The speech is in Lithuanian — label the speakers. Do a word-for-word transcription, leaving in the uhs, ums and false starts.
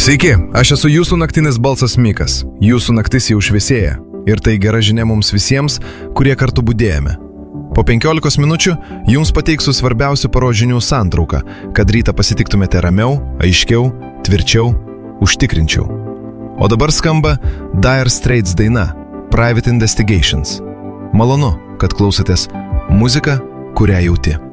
Speaker 1: Sveiki, aš esu jūsų naktinis balsas Mikas. Jūsų naktis jau šviesėja. Ir tai gera žinia mums visiems, kurie kartu budėjome. Po penkiolikos minučių jums pateiksiu svarbiausių paros žinių santrauką, kad rytą pasitiktumėte ramiau, aiškiau, tvirčiau, užtikrinčiau. O dabar skamba Dire Straits daina Private Investigations. Malonu, kad klausotės muziką, kurią jauti.